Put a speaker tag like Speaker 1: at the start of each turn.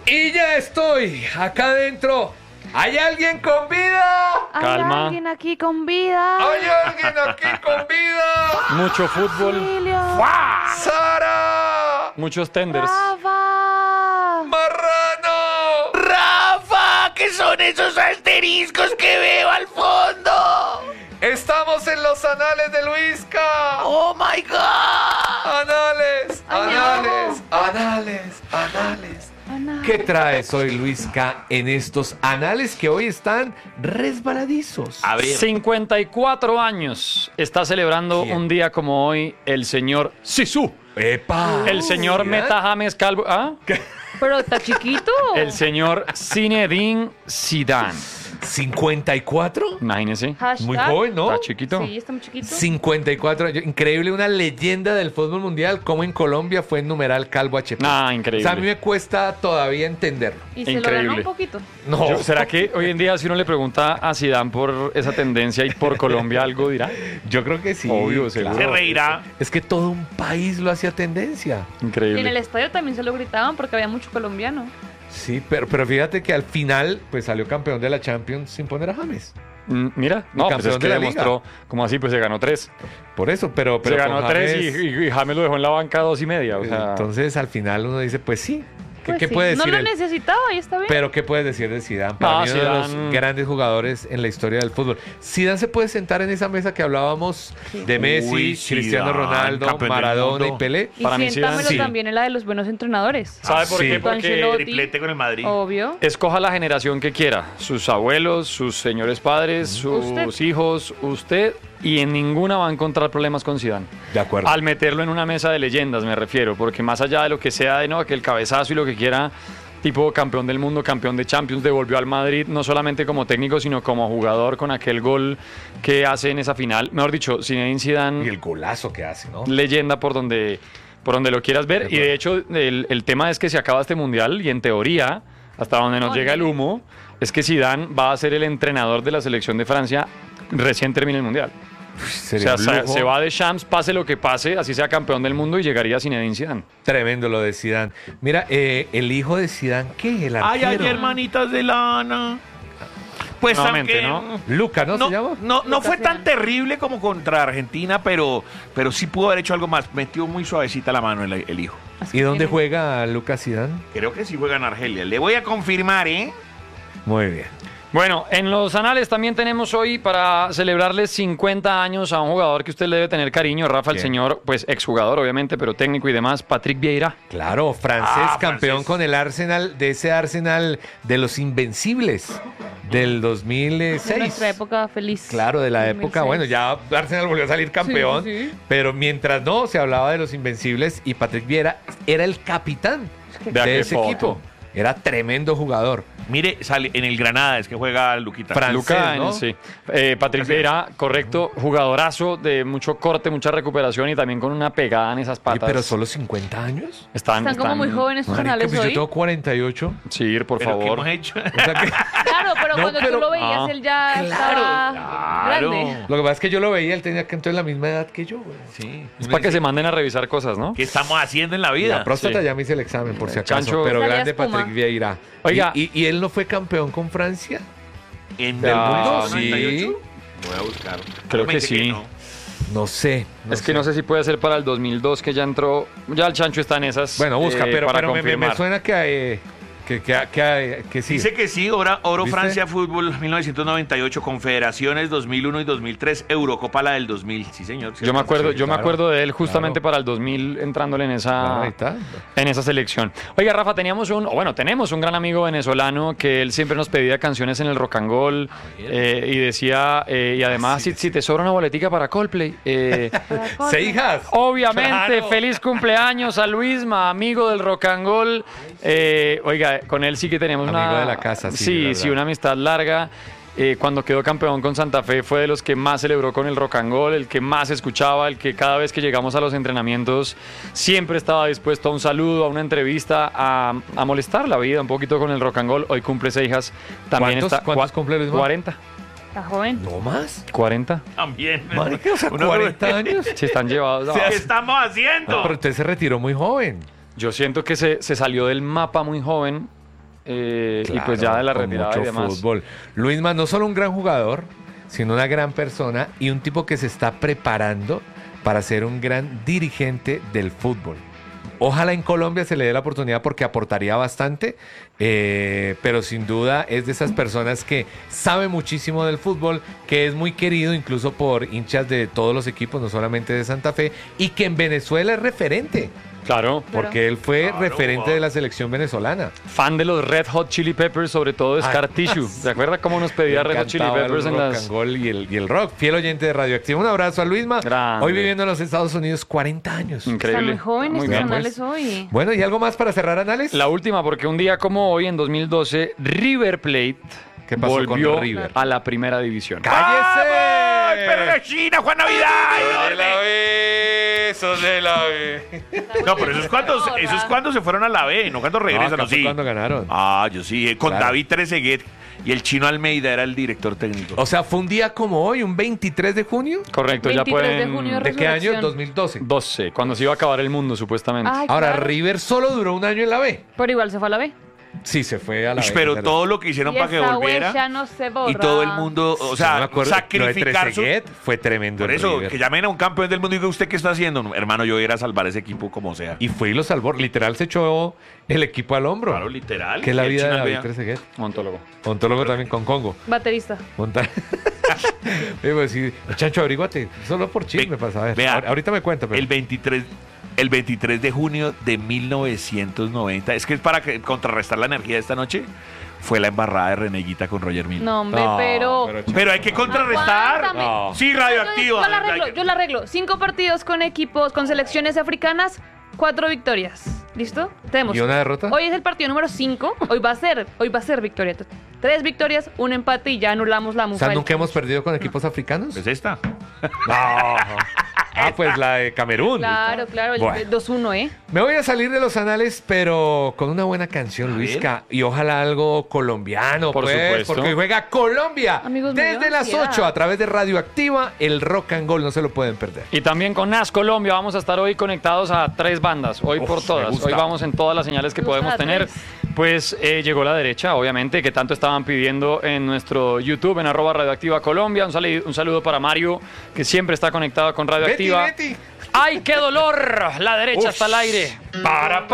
Speaker 1: Y ya estoy acá adentro. ¿Hay alguien con vida?
Speaker 2: Calma.
Speaker 3: ¿Hay alguien aquí con vida?
Speaker 1: ¿Hay alguien aquí con vida?
Speaker 2: Mucho fútbol,
Speaker 3: Emilio.
Speaker 1: ¡Sara!
Speaker 2: muchos tenders.
Speaker 3: Rafa.
Speaker 1: ¡Marrano!
Speaker 4: ¡Rafa! ¿Qué son esos asteriscos que veo al fondo?
Speaker 1: Estamos en los anales de Luisca.
Speaker 4: ¡Oh, my God!
Speaker 1: Anales,
Speaker 3: Ay,
Speaker 1: anales, anales, anales.
Speaker 3: Ana.
Speaker 1: ¿Qué traes hoy, Luisca, en estos anales que hoy están resbaladizos?
Speaker 4: A ver,
Speaker 2: 54 años está celebrando
Speaker 1: ¿Quién?
Speaker 2: un día como hoy el señor Zizou.
Speaker 1: ¡Epa!
Speaker 2: El señor
Speaker 1: ¿Zidane?
Speaker 2: Meta James Calvo. ¿Ah?
Speaker 3: Pero está chiquito.
Speaker 2: El señor Zinedine Zidane.
Speaker 1: ¿54?
Speaker 2: Imagínese.
Speaker 3: Hashtag.
Speaker 1: Muy joven, ¿no?
Speaker 2: Está chiquito.
Speaker 3: Sí, está muy chiquito.
Speaker 1: 54 años. Increíble, una leyenda del fútbol mundial, como en Colombia fue en numeral Calvo HP.
Speaker 2: Ah,
Speaker 1: O
Speaker 2: increíble.
Speaker 1: sea, a mí me cuesta todavía entenderlo.
Speaker 3: Y se lo
Speaker 2: Increíble.
Speaker 3: ganó un poquito.
Speaker 1: No,
Speaker 2: ¿Será que hoy en día si uno le pregunta a Zidane por esa tendencia y por Colombia algo dirá?
Speaker 1: yo creo que sí.
Speaker 2: Obvio, seguro.
Speaker 4: se reirá.
Speaker 1: Es que todo un país lo hacía tendencia.
Speaker 3: Y en el
Speaker 2: Increíble.
Speaker 3: estadio también se lo gritaban porque había mucho colombiano.
Speaker 1: Sí, pero fíjate que al final, pues salió campeón de la Champions sin poner a James.
Speaker 2: Mira, no, pues
Speaker 1: campeón
Speaker 2: es que
Speaker 1: de la
Speaker 2: demostró, como así, pues se ganó 3.
Speaker 1: Por eso, pero
Speaker 2: Se ganó
Speaker 1: con
Speaker 2: 3
Speaker 1: James,
Speaker 2: y James lo dejó en la banca 2.5. O sea,
Speaker 1: entonces al final uno dice, pues sí. ¿Qué,
Speaker 3: Pues
Speaker 1: qué
Speaker 3: sí.
Speaker 1: puede decir
Speaker 3: No lo
Speaker 1: él?
Speaker 3: necesitaba y está bien.
Speaker 1: Pero ¿qué puedes decir de Zidane? Para
Speaker 2: No,
Speaker 1: mí uno de los
Speaker 2: Zidane-
Speaker 1: grandes jugadores en la historia del fútbol. Zidane se puede sentar en esa mesa que hablábamos
Speaker 3: Sí.
Speaker 1: de Messi,
Speaker 4: Uy,
Speaker 1: Cristiano
Speaker 4: Zidane,
Speaker 1: Ronaldo,
Speaker 4: campeón del
Speaker 1: Maradona y
Speaker 4: mundo.
Speaker 1: Pelé.
Speaker 3: Y
Speaker 2: para mí
Speaker 3: siéntamelo
Speaker 1: Zidane, sí.
Speaker 3: también en la de los buenos entrenadores.
Speaker 2: ¿sabe por
Speaker 1: sí.
Speaker 2: qué?
Speaker 3: Con
Speaker 2: Porque
Speaker 3: Ancelotti.
Speaker 4: Triplete con el Madrid.
Speaker 3: Obvio.
Speaker 2: escoja la generación que quiera. Sus abuelos, sus señores padres, sus
Speaker 3: Usted.
Speaker 2: hijos, usted. Y en ninguna va a encontrar problemas con Zidane.
Speaker 1: De acuerdo.
Speaker 2: Al meterlo en una mesa de leyendas, me refiero. Porque más allá de lo que sea, de no, que el cabezazo y lo que quiera, tipo campeón del mundo, campeón de Champions, devolvió al Madrid no solamente como técnico, sino como jugador con aquel gol que hace en esa final. Mejor dicho, Zinedine
Speaker 1: Y
Speaker 2: Zidane,
Speaker 1: el golazo que hace, ¿no?
Speaker 2: leyenda por donde lo quieras ver. Y de hecho, el tema es que se acaba este mundial y en teoría, hasta donde nos llega el humo, es que Zidane va a ser el entrenador de la selección de Francia recién termine el mundial.
Speaker 1: Sería
Speaker 2: O sea,
Speaker 1: un lujo.
Speaker 2: se va de Champs, pase lo que pase, así sea campeón del mundo y llegaría Zinedine Zidane.
Speaker 1: Tremendo lo de Zidane. Mira, el hijo de Zidane, ¿qué? El
Speaker 4: Ay,
Speaker 1: arquero.
Speaker 4: ay, hermanitas de lana. Pues
Speaker 2: Nuevamente,
Speaker 4: aunque
Speaker 2: ¿no?
Speaker 1: Luca, ¿no, se llama?
Speaker 4: no fue tan terrible como contra Argentina, pero sí pudo haber hecho algo más. Metió muy suavecita la mano el hijo.
Speaker 3: Así
Speaker 1: ¿Y dónde
Speaker 3: que-
Speaker 1: juega Lucas Zidane?
Speaker 4: Creo que sí juega en Argelia. Le voy a confirmar, ¿eh?
Speaker 1: Muy bien.
Speaker 2: Bueno, en los anales también tenemos hoy para celebrarle 50 años a un jugador que usted le debe tener cariño, Rafa, el
Speaker 1: ¿Quién?
Speaker 2: señor, pues exjugador obviamente, pero técnico y demás, Patrick Vieira.
Speaker 1: Claro, francés,
Speaker 4: Ah,
Speaker 1: campeón
Speaker 4: francés.
Speaker 1: con el Arsenal, de ese Arsenal de los Invencibles del
Speaker 3: De
Speaker 1: 2006.
Speaker 3: nuestra época feliz.
Speaker 1: Claro, de la
Speaker 3: 2006.
Speaker 1: época, bueno, ya Arsenal volvió a salir campeón,
Speaker 3: Sí, sí.
Speaker 1: pero mientras no, se hablaba de los Invencibles y Patrick Vieira era el capitán
Speaker 2: Vea
Speaker 1: de
Speaker 2: qué
Speaker 1: ese
Speaker 2: foto.
Speaker 1: equipo. Era tremendo jugador.
Speaker 4: Mire, sale en el Granada, es que juega Luquita.
Speaker 1: Francés,
Speaker 2: Luca,
Speaker 1: ¿no?
Speaker 2: sí. Patrick Vieira, correcto, jugadorazo de mucho corte, mucha recuperación y también con una pegada en esas
Speaker 1: Oye,
Speaker 2: patas.
Speaker 1: pero solo 50 años.
Speaker 3: Están como muy jóvenes sus
Speaker 1: Marica,
Speaker 3: anales
Speaker 1: pues yo
Speaker 3: hoy.
Speaker 1: tengo 48.
Speaker 2: Sí, por
Speaker 4: ¿Pero qué
Speaker 2: favor.
Speaker 4: hemos hecho?
Speaker 1: O sea que-
Speaker 3: Claro, pero
Speaker 1: No,
Speaker 3: cuando
Speaker 1: pero-
Speaker 3: tú lo veías,
Speaker 2: Ah.
Speaker 3: él ya estaba grande.
Speaker 1: lo que pasa es que yo lo veía, él tenía que entonces la misma edad que yo. güey.
Speaker 4: Sí.
Speaker 2: Es para que se manden a revisar cosas, ¿no?
Speaker 4: ¿Qué estamos haciendo en la vida?
Speaker 1: La próstata
Speaker 2: Sí.
Speaker 1: ya me hice el examen, por si acaso.
Speaker 2: Chancho.
Speaker 1: Pero
Speaker 3: Salía
Speaker 1: grande
Speaker 3: espuma.
Speaker 1: Patrick Vieira.
Speaker 2: Oiga.
Speaker 1: ¿Y él no fue campeón con Francia?
Speaker 4: ¿En
Speaker 2: Del
Speaker 4: el
Speaker 2: mundo,
Speaker 4: mundo?
Speaker 1: sí.
Speaker 4: 98? Voy a buscar.
Speaker 2: Creo
Speaker 4: Me
Speaker 2: que
Speaker 4: dice
Speaker 2: sí.
Speaker 4: no.
Speaker 1: No sé.
Speaker 2: Es que no sé si puede ser para el 2002 que ya entró. Ya el Chancho está en esas.
Speaker 1: Bueno, busca, pero
Speaker 2: para
Speaker 1: me
Speaker 2: confirmar.
Speaker 1: suena que sí.
Speaker 4: Dice que sí, Oro
Speaker 1: ¿Viste?
Speaker 4: Francia Fútbol 1998, Confederaciones 2001 y 2003, Eurocopa la del 2000. Sí, señor.
Speaker 2: Yo me acuerdo,
Speaker 1: Sí,
Speaker 2: yo me
Speaker 1: claro,
Speaker 2: acuerdo de él justamente
Speaker 1: claro.
Speaker 2: para el 2000 entrándole en
Speaker 1: Claro, ahí
Speaker 2: esa
Speaker 1: está.
Speaker 2: en esa selección. Oiga, Rafa, tenemos un gran amigo venezolano que él siempre nos pedía canciones en el Rock and Roll y decía y además si te sobra una boletica para Coldplay,
Speaker 1: Seijas.
Speaker 2: obviamente,
Speaker 1: Claro.
Speaker 2: feliz cumpleaños a Luisma, amigo del Rock and Roll. Oiga, con él sí que tenemos
Speaker 1: Amigo
Speaker 2: una
Speaker 1: de la casa, sí,
Speaker 2: sí,
Speaker 1: verdad.
Speaker 2: sí, una amistad larga. Cuando quedó campeón con Santa Fe fue de los que más celebró con el Rock and Roll, el que más escuchaba, el que cada vez que llegamos a los entrenamientos siempre estaba dispuesto a un saludo, a una entrevista, a molestar la vida un poquito con el Rock and Roll. Hoy cumple Seijas. También
Speaker 1: ¿Cuántos- cuántos cumple Luisma?
Speaker 2: 40.
Speaker 3: Está joven.
Speaker 1: ¿No más?
Speaker 2: 40.
Speaker 4: También.
Speaker 1: Marica, o sea,
Speaker 4: Uno-
Speaker 1: 40 años.
Speaker 2: Sí, están llevados. No,
Speaker 4: ¿Qué estamos haciendo?
Speaker 1: No, pero usted se retiró muy joven.
Speaker 2: yo siento que se salió del mapa muy joven y pues ya de la
Speaker 1: con
Speaker 2: retirada y
Speaker 1: mucho
Speaker 2: demás.
Speaker 1: fútbol. Luisma, no solo un gran jugador, sino una gran persona y un tipo que se está preparando para ser un gran dirigente del fútbol. Ojalá en Colombia se le dé la oportunidad porque aportaría bastante, pero sin duda es de esas personas que sabe muchísimo del fútbol, que es muy querido incluso por hinchas de todos los equipos, no solamente de Santa Fe, y que en Venezuela es referente,
Speaker 2: Claro,
Speaker 1: porque él fue referente de la selección venezolana.
Speaker 2: fan de los Red Hot Chili Peppers, sobre todo de Scar Tissue. ¿Se acuerda cómo nos pedía
Speaker 1: Me
Speaker 2: Red Hot Chili
Speaker 1: encantaba
Speaker 2: Peppers
Speaker 1: el
Speaker 2: en
Speaker 1: rock
Speaker 2: las...
Speaker 1: and roll y el rock. Fiel oyente de Radioactivo. Un abrazo a Luisma.
Speaker 2: Grande.
Speaker 1: Hoy viviendo en los Estados Unidos, 40 años.
Speaker 2: Increíble.
Speaker 3: Están muy jóvenes
Speaker 2: Muy
Speaker 3: estos
Speaker 2: bien.
Speaker 3: anales hoy.
Speaker 1: Bueno, ¿y algo más para cerrar, Anales?
Speaker 2: La última, porque un día como hoy, en 2012, River Plate
Speaker 1: ¿Qué pasó con
Speaker 2: volvió
Speaker 1: River?
Speaker 2: a la primera división.
Speaker 1: ¡Cállese!
Speaker 4: ¡Ay, perro de China, Juan Navidad!
Speaker 1: Sos de la B.
Speaker 4: No, pero eso es cuando se fueron a la B, no cuando regresan,
Speaker 1: acá
Speaker 4: ¿no?
Speaker 1: fue
Speaker 4: Sí.
Speaker 1: cuando ganaron.
Speaker 4: Ah, yo sí, con
Speaker 1: Claro.
Speaker 4: David Trezeguet y el Chino Almeida era el director técnico.
Speaker 1: O sea, fue un día como hoy, un 23 de junio.
Speaker 2: Correcto, ya
Speaker 3: 23 de
Speaker 2: pueden...
Speaker 3: junio
Speaker 1: ¿De qué año?
Speaker 3: Resurrección.
Speaker 1: 2012.
Speaker 2: 12, cuando se iba a acabar el mundo, supuestamente.
Speaker 3: Ay,
Speaker 1: Ahora,
Speaker 3: claro.
Speaker 1: River solo duró un año en la B.
Speaker 3: Pero igual se fue a la B.
Speaker 1: Sí, se fue a la B.
Speaker 4: Pero
Speaker 1: ¿verdad?
Speaker 4: todo lo que hicieron
Speaker 3: Y
Speaker 4: para que
Speaker 3: esa
Speaker 4: volviera
Speaker 3: huella no se borra.
Speaker 4: y todo el mundo, o
Speaker 1: Yo me
Speaker 4: sea,
Speaker 1: acuerdo,
Speaker 4: sacrificar
Speaker 1: lo de
Speaker 4: su...
Speaker 1: Trezeguet fue tremendo.
Speaker 4: Por
Speaker 1: en
Speaker 4: eso,
Speaker 1: River.
Speaker 4: que llamen a un campeón del mundo y diga, ¿usted qué está haciendo? No, hermano, yo voy a ir a salvar ese equipo como sea.
Speaker 1: Y fue y lo salvó. Literal se echó el equipo al hombro.
Speaker 4: Claro, literal.
Speaker 1: Que es la
Speaker 4: El
Speaker 1: vida de
Speaker 4: Chino
Speaker 1: David
Speaker 4: Almeida.
Speaker 1: Trezeguet.
Speaker 2: Ontólogo.
Speaker 1: Ontólogo también con Congo.
Speaker 3: Baterista.
Speaker 1: Montar. Digo, sí, Chancho, averíguate. Solo por chisme, para saber.
Speaker 4: Vea,
Speaker 1: Ahorita me cuento. Pero...
Speaker 4: El 23 de junio de 1990, es que es para contrarrestar la energía de esta noche, fue la embarrada de Reneguita con Roger Mila.
Speaker 3: No, hombre,
Speaker 1: No,
Speaker 3: pero...
Speaker 4: Pero hay que contrarrestar.
Speaker 3: Aguántame.
Speaker 1: No.
Speaker 4: Sí, radioactivo.
Speaker 3: Yo la arreglo. 5 partidos con equipos, con selecciones africanas, 4 victorias. ¿Listo? Tenemos.
Speaker 1: ¿Y una derrota?
Speaker 3: Hoy es el partido número 5. Hoy va a ser victoria. 3 victorias, un empate y ya anulamos la
Speaker 1: O
Speaker 3: mufa.
Speaker 1: sea, ¿nunca hemos perdido con equipos africanos?
Speaker 4: Es esta.
Speaker 1: No. Ah, pues la de Camerún.
Speaker 3: Claro, el
Speaker 1: Bueno.
Speaker 3: 2-1, ¿eh?
Speaker 1: Me voy a salir de los anales, pero con una buena canción,
Speaker 4: A
Speaker 1: Luisca. Y ojalá algo colombiano,
Speaker 2: Por
Speaker 1: pues,
Speaker 2: supuesto.
Speaker 1: porque juega Colombia.
Speaker 3: Amigos, me dio
Speaker 1: desde las
Speaker 3: ansiedad.
Speaker 1: 8 a través de Radioactiva, el rock and roll, no se lo pueden perder.
Speaker 2: Y también con NAS Colombia vamos a estar hoy conectados a 3 bandas, hoy por
Speaker 4: me
Speaker 2: todas.
Speaker 4: gusta.
Speaker 2: Hoy vamos en todas las señales que
Speaker 3: Me gusta
Speaker 2: podemos
Speaker 3: la
Speaker 2: tener.
Speaker 3: 3.
Speaker 2: Pues llegó la derecha, obviamente, que tanto estaban pidiendo en nuestro YouTube, en @Radioactiva Colombia. Un saludo para Mario, que siempre está conectado con Radioactiva.
Speaker 1: Betty.
Speaker 2: ¡Ay, qué dolor! La derecha está al aire.
Speaker 1: Para